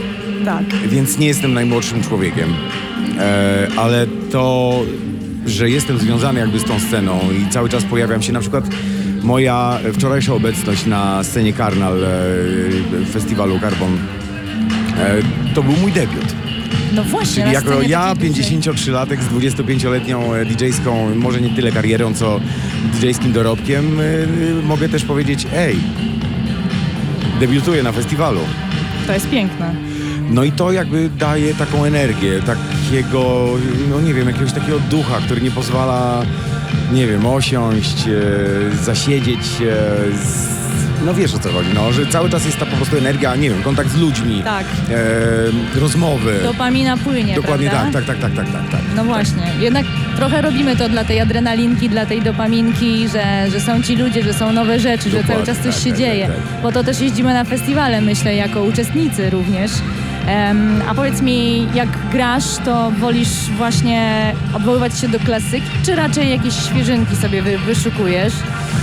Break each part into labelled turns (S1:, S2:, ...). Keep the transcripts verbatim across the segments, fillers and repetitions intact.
S1: Tak.
S2: Więc nie jestem najmłodszym człowiekiem. E, ale to, że jestem związany jakby z tą sceną i cały czas pojawiam się, na przykład moja wczorajsza obecność na scenie Karnal e, festiwalu Carbon, e, to był mój debiut.
S1: No właśnie.
S2: Czyli
S1: na
S2: jako
S1: scenie
S2: ja,
S1: takiej dużej.
S2: pięćdziesięciotrzylatek z dwudziestopięcioletnią didżejską, może nie tyle karierą, co didżejskim dorobkiem, e, e, mogę też powiedzieć, ej, debiutuję na festiwalu.
S1: To jest piękne.
S2: No i to jakby daje taką energię, takiego, no nie wiem, jakiegoś takiego ducha, który nie pozwala, nie wiem, osiąść, e, zasiedzieć się, z, no wiesz o co chodzi, no, że cały czas jest ta po prostu energia, nie wiem, kontakt z ludźmi,
S1: Tak.
S2: e, rozmowy.
S1: Dopamina płynie,
S2: Dokładnie
S1: prawda?
S2: tak, tak, tak, tak, tak, tak, tak.
S1: No właśnie, jednak trochę robimy to dla tej adrenalinki, dla tej dopaminki, że, że są ci ludzie, że są nowe rzeczy, że
S2: Dokładnie,
S1: cały czas coś
S2: tak,
S1: się
S2: tak,
S1: dzieje.
S2: tak, tak.
S1: Po to też jeździmy na festiwale, myślę, jako uczestnicy również. Um, a powiedz mi, jak grasz, to wolisz właśnie odwoływać się do klasyki, czy raczej jakieś świeżynki sobie wy, wyszukujesz?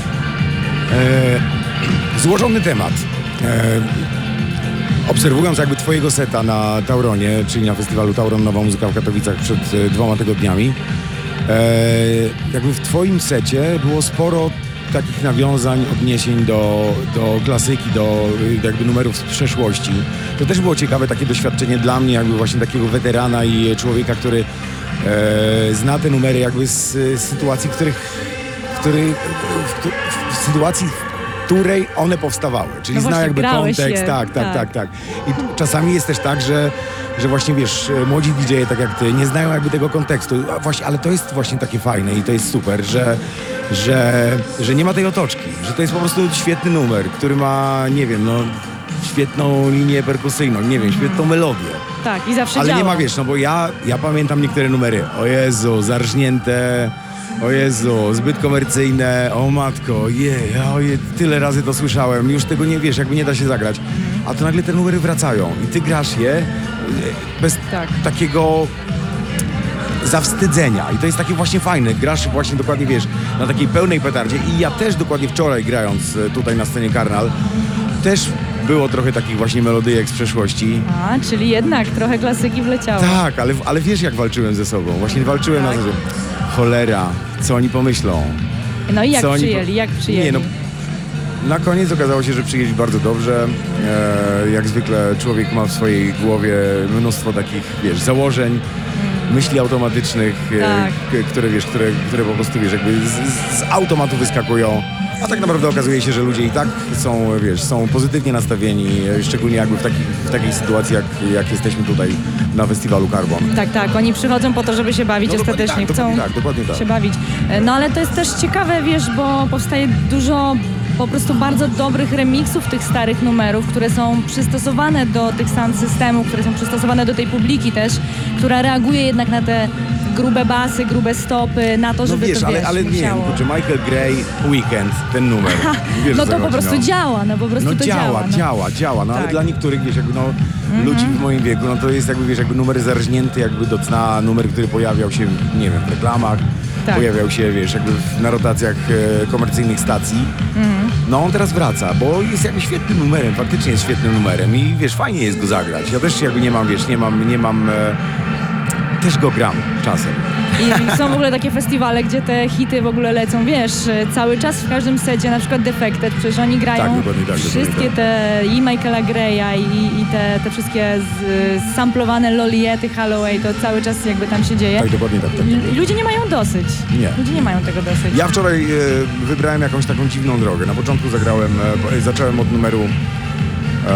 S2: E, złożony temat. E, obserwując jakby twojego seta na Tauronie, czyli na festiwalu Tauron Nowa Muzyka w Katowicach przed e, dwoma tygodniami, e, jakby w twoim secie było sporo takich nawiązań, odniesień do, do klasyki, do jakby numerów z przeszłości. To też było ciekawe takie doświadczenie dla mnie, jakby właśnie takiego weterana i człowieka, który e, zna te numery jakby z, z sytuacji, w których, który, w, w, w sytuacji, w której one powstawały. Czyli
S1: No
S2: zna
S1: właśnie,
S2: jakby
S1: grałeś
S2: kontekst,
S1: je,
S2: tak, tak,
S1: tak.
S2: tak, tak. I czasami jest też tak, że że właśnie wiesz, młodzi didżeje tak jak ty, nie znają jakby tego kontekstu, a właśnie, ale to jest właśnie takie fajne i to jest super, że, że, że nie ma tej otoczki, że to jest po prostu świetny numer, który ma, nie wiem, no świetną linię perkusyjną, nie wiem, świetną melodię.
S1: Tak, i zawsze
S2: Ale
S1: działa.
S2: nie ma, wiesz, no bo ja, ja pamiętam niektóre numery, o Jezu, zarżnięte, o Jezu, zbyt komercyjne, o matko, je, oje, tyle razy to słyszałem, już tego nie wiesz, jakby nie da się zagrać. A to nagle te numery wracają i ty grasz je bez
S1: Tak.
S2: takiego zawstydzenia. I to jest takie właśnie fajne. Grasz właśnie dokładnie, wiesz, na takiej pełnej petardzie. I ja też dokładnie wczoraj grając tutaj na scenie Karnal, też było trochę takich właśnie melodyjek z przeszłości.
S1: A, czyli jednak trochę klasyki wleciało.
S2: Tak, ale, ale wiesz jak walczyłem ze sobą. Właśnie walczyłem
S1: Tak.
S2: na zasadzie, cholera, co oni pomyślą.
S1: No i jak
S2: Co oni
S1: przyjęli,
S2: po-
S1: jak przyjęli?
S2: Nie, no, na koniec okazało się, że przyjęli bardzo dobrze. E, jak zwykle człowiek ma w swojej głowie mnóstwo takich, wiesz, założeń, myśli automatycznych, e,
S1: Tak.
S2: k- które, wiesz, które, które po prostu, wiesz, jakby z, z automatu wyskakują. A tak naprawdę okazuje się, że ludzie i tak są, wiesz, są pozytywnie nastawieni, e, szczególnie jakby w, taki, w takiej sytuacji, jak, jak jesteśmy tutaj na festiwalu Carbon.
S1: Tak, tak, oni przychodzą po to, żeby się bawić
S2: No dokładnie
S1: estetycznie,
S2: tak,
S1: chcą
S2: dokładnie tak, dokładnie tak.
S1: się bawić. No ale to jest też ciekawe, wiesz, bo powstaje dużo po prostu bardzo dobrych remixów tych starych numerów, które są przystosowane do tych sound systemów, które są przystosowane do tej publiki też, która reaguje jednak na te grube basy, grube stopy, na to,
S2: No
S1: żeby
S2: wiesz,
S1: to,
S2: ale,
S1: wiesz,
S2: ale nie wiem,
S1: musiało.
S2: kurczę, Michael Gray, Weekend, ten numer. Wiesz,
S1: No
S2: o co
S1: to po
S2: chodzi,
S1: prostu
S2: no.
S1: działa, no po prostu
S2: No
S1: to
S2: działa,
S1: działa. no.
S2: działa, działa, no ale
S1: Tak.
S2: dla niektórych, wiesz, jakby no, ludzi w moim wieku, no to jest jakby, wiesz, jakby numer zarżnięty jakby do cna, numer, który pojawiał się, nie wiem, w reklamach,
S1: Tak.
S2: pojawiał się, wiesz, jakby w, na rotacjach e, komercyjnych stacji. No on teraz wraca, bo jest jakby świetnym numerem, faktycznie jest świetnym numerem i wiesz, fajnie jest go zagrać. Ja też jakby nie mam, wiesz, nie mam, nie mam, e, też go gram czasem.
S1: I są w ogóle takie festiwale, gdzie te hity w ogóle lecą, wiesz, cały czas w każdym secie, na przykład Defected, przecież oni grają
S2: Tak, dokładnie tak,
S1: wszystkie
S2: dokładnie tak.
S1: te i Michaela Graya i, i te, te wszystkie z, samplowane Loliety, Holloway, to cały czas jakby tam się dzieje.
S2: Tak, dokładnie tak. tak.
S1: L- Ludzie nie mają dosyć.
S2: Nie.
S1: Ludzie nie mają tego dosyć.
S2: Ja wczoraj e, wybrałem jakąś taką dziwną drogę. Na początku zagrałem, e, bo- zacząłem od numeru e,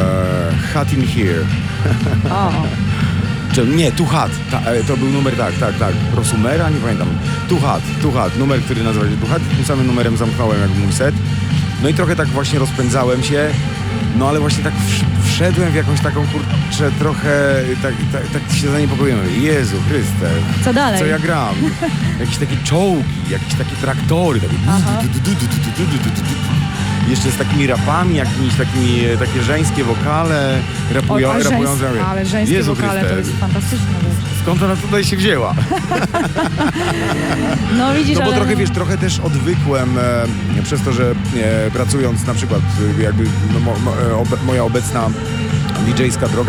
S2: Hot in Here.
S1: O,
S2: Czy, nie, Too Hot. Ta, e, to był numer, tak, tak, tak. Prosumera, nie pamiętam. Too Hot, Too Hot. Numer, który nazywa się Too Hot. Tym samym numerem zamknąłem jakby mój set. No i trochę tak właśnie rozpędzałem się. No ale właśnie tak wsz- wszedłem w jakąś taką, kurczę, trochę, tak, tak, tak się zaniepokoiłem. Jezu Chryste.
S1: co dalej?
S2: Co ja gram? Jakieś takie czołgi, jakieś takie traktory, takie
S1: Aha.
S2: jeszcze z takimi rapami, jakimiś takimi, e, takie żeńskie wokale, rapują,
S1: O, a
S2: rapujące.
S1: żeńskie, ale żeńskie
S2: Jezu
S1: wokale
S2: Chryste,
S1: to jest fantastyczna rzecz.
S2: skąd ona tutaj się wzięła?
S1: No widzisz,
S2: No bo
S1: ale...
S2: trochę, wiesz, trochę też odwykłem e, przez to, że e, pracując na przykład, e, jakby no, mo, mo, e, obe, moja obecna didżejska droga